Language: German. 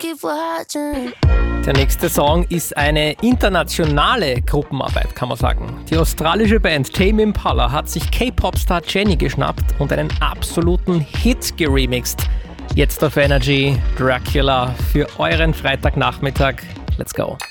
keep watching. Der nächste Song ist eine internationale Gruppenarbeit, kann man sagen. Die australische Band Tame Impala hat sich K-Pop-Star Jennie geschnappt und einen absoluten Hit geremixed. Jetzt auf Energy, Dracula für euren Freitagnachmittag. Let's go.